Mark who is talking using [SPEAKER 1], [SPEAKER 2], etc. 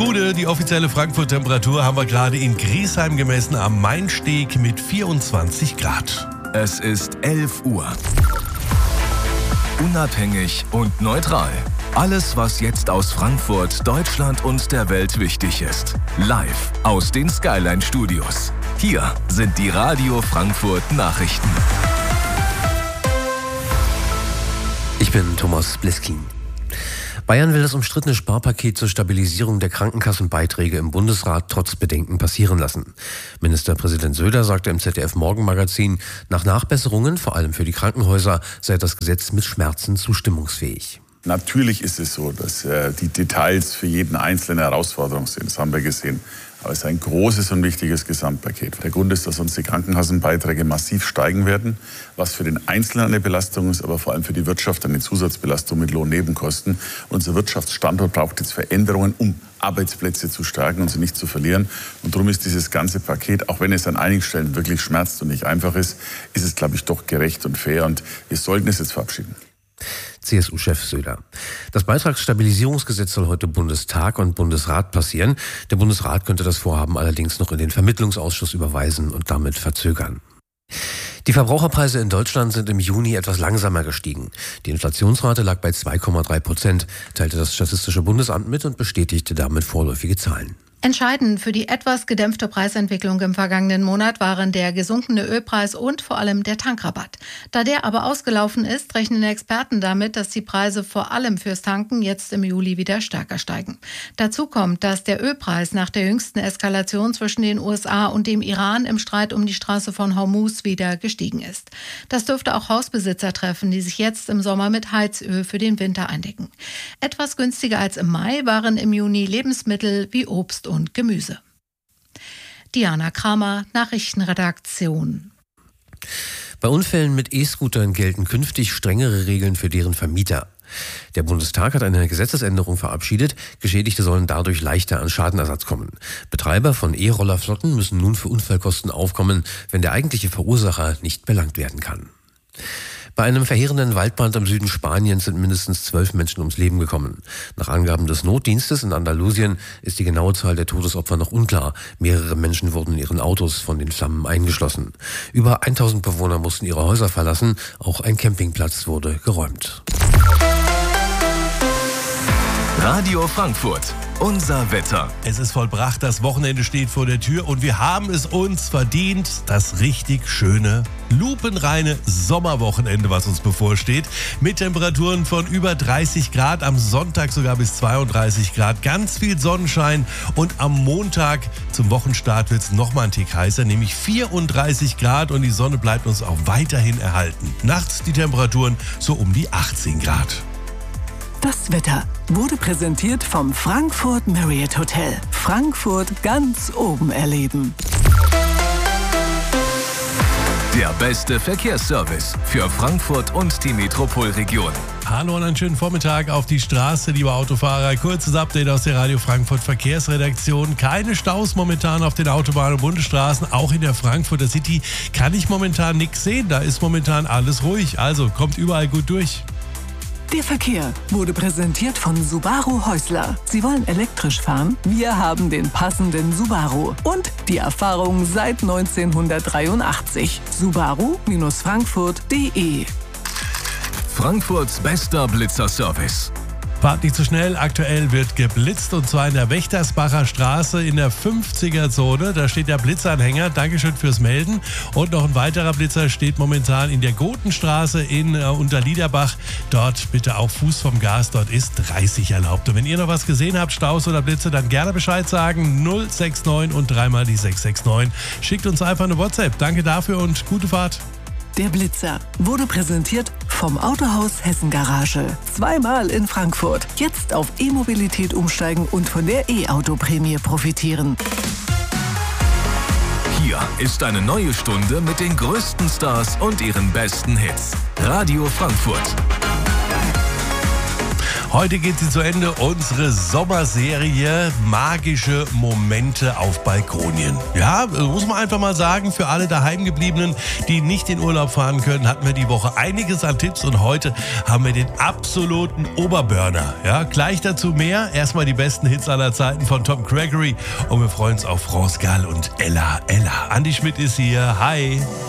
[SPEAKER 1] Gute, die offizielle Frankfurt-Temperatur haben wir gerade in Griesheim gemessen am Mainsteg mit 24 Grad.
[SPEAKER 2] Es ist 11 Uhr. Unabhängig und neutral. Alles, was jetzt aus Frankfurt, Deutschland und der Welt wichtig ist. Live aus den Skyline-Studios. Hier sind die Radio Frankfurt Nachrichten.
[SPEAKER 3] Ich bin Thomas Bliskin. Bayern will das umstrittene Sparpaket zur Stabilisierung der Krankenkassenbeiträge im Bundesrat trotz Bedenken passieren lassen. Ministerpräsident Söder sagte im ZDF-Morgenmagazin, nach Nachbesserungen, vor allem für die Krankenhäuser, sei das Gesetz mit Schmerzen zustimmungsfähig.
[SPEAKER 4] Natürlich ist es so, dass die Details für jeden Einzelnen Herausforderung sind. Das haben wir gesehen. Aber es ist ein großes und wichtiges Gesamtpaket. Der Grund ist, dass uns die Krankenkassenbeiträge massiv steigen werden, was für den Einzelnen eine Belastung ist, aber vor allem für die Wirtschaft eine Zusatzbelastung mit Lohnnebenkosten. Unser Wirtschaftsstandort braucht jetzt Veränderungen, um Arbeitsplätze zu stärken und sie nicht zu verlieren. Und darum ist dieses ganze Paket, auch wenn es an einigen Stellen wirklich schmerzt und nicht einfach ist es, glaube ich, doch gerecht und fair. Und wir sollten es jetzt verabschieden.
[SPEAKER 3] CSU-Chef Söder. Das Beitragsstabilisierungsgesetz soll heute Bundestag und Bundesrat passieren. Der Bundesrat könnte das Vorhaben allerdings noch in den Vermittlungsausschuss überweisen und damit verzögern. Die Verbraucherpreise in Deutschland sind im Juni etwas langsamer gestiegen. Die Inflationsrate lag bei 2,3%, teilte das Statistische Bundesamt mit und bestätigte damit vorläufige Zahlen.
[SPEAKER 5] Entscheidend für die etwas gedämpfte Preisentwicklung im vergangenen Monat waren der gesunkene Ölpreis und vor allem der Tankrabatt. Da der aber ausgelaufen ist, rechnen Experten damit, dass die Preise vor allem fürs Tanken jetzt im Juli wieder stärker steigen. Dazu kommt, dass der Ölpreis nach der jüngsten Eskalation zwischen den USA und dem Iran im Streit um die Straße von Hormuz wieder gestiegen ist. Das dürfte auch Hausbesitzer treffen, die sich jetzt im Sommer mit Heizöl für den Winter eindecken. Etwas günstiger als im Mai waren im Juni Lebensmittel wie Obst und Gemüse. Diana Kramer, Nachrichtenredaktion.
[SPEAKER 3] Bei Unfällen mit E-Scootern gelten künftig strengere Regeln für deren Vermieter. Der Bundestag hat eine Gesetzesänderung verabschiedet. Geschädigte sollen dadurch leichter an Schadenersatz kommen. Betreiber von E-Rollerflotten müssen nun für Unfallkosten aufkommen, wenn der eigentliche Verursacher nicht belangt werden kann. Bei einem verheerenden Waldbrand im Süden Spaniens sind mindestens 12 Menschen ums Leben gekommen. Nach Angaben des Notdienstes in Andalusien ist die genaue Zahl der Todesopfer noch unklar. Mehrere Menschen wurden in ihren Autos von den Flammen eingeschlossen. Über 1000 Bewohner mussten ihre Häuser verlassen. Auch ein Campingplatz wurde geräumt.
[SPEAKER 2] Radio Frankfurt. Unser Wetter.
[SPEAKER 1] Es ist vollbracht, das Wochenende steht vor der Tür und wir haben es uns verdient, das richtig schöne, lupenreine Sommerwochenende, was uns bevorsteht. Mit Temperaturen von über 30 Grad, am Sonntag sogar bis 32 Grad, ganz viel Sonnenschein und am Montag zum Wochenstart wird es nochmal ein Tick heißer, nämlich 34 Grad und die Sonne bleibt uns auch weiterhin erhalten. Nachts die Temperaturen so um die 18 Grad.
[SPEAKER 6] Das Wetter wurde präsentiert vom Frankfurt Marriott Hotel. Frankfurt ganz oben erleben.
[SPEAKER 2] Der beste Verkehrsservice für Frankfurt und die Metropolregion.
[SPEAKER 1] Hallo und einen schönen Vormittag auf die Straße, liebe Autofahrer. Kurzes Update aus der Radio Frankfurt Verkehrsredaktion. Keine Staus momentan auf den Autobahnen und Bundesstraßen. Auch in der Frankfurter City kann ich momentan nichts sehen. Da ist momentan alles ruhig. Also kommt überall gut durch.
[SPEAKER 6] Der Verkehr wurde präsentiert von Subaru Häusler. Sie wollen elektrisch fahren? Wir haben den passenden Subaru. Und die Erfahrung seit 1983. Subaru-frankfurt.de.
[SPEAKER 2] Frankfurts bester Blitzerservice.
[SPEAKER 1] Fahrt nicht zu schnell, aktuell wird geblitzt und zwar in der Wächtersbacher Straße in der 50er-Zone. Da steht der Blitzanhänger, Dankeschön fürs Melden. Und noch ein weiterer Blitzer steht momentan in der Gotenstraße in Unterliederbach. Dort bitte auch Fuß vom Gas, dort ist 30 erlaubt. Und wenn ihr noch was gesehen habt, Staus oder Blitze, dann gerne Bescheid sagen. 069 und dreimal die 669. Schickt uns einfach eine WhatsApp. Danke dafür und gute Fahrt.
[SPEAKER 6] Der Blitzer wurde präsentiert vom Autohaus Hessen Garage. Zweimal in Frankfurt. Jetzt auf E-Mobilität umsteigen und von der E-Auto-Prämie profitieren.
[SPEAKER 2] Hier ist eine neue Stunde mit den größten Stars und ihren besten Hits. Radio Frankfurt.
[SPEAKER 1] Heute geht sie zu Ende, unsere Sommerserie Magische Momente auf Balkonien. Ja, muss man einfach mal sagen, für alle Daheimgebliebenen, die nicht in Urlaub fahren können, hatten wir die Woche einiges an Tipps und heute haben wir den absoluten Oberburner. Ja, gleich dazu mehr. Erstmal die besten Hits aller Zeiten von Tom Gregory und wir freuen uns auf France Gall und Ella. Andi Schmidt ist hier. Hi.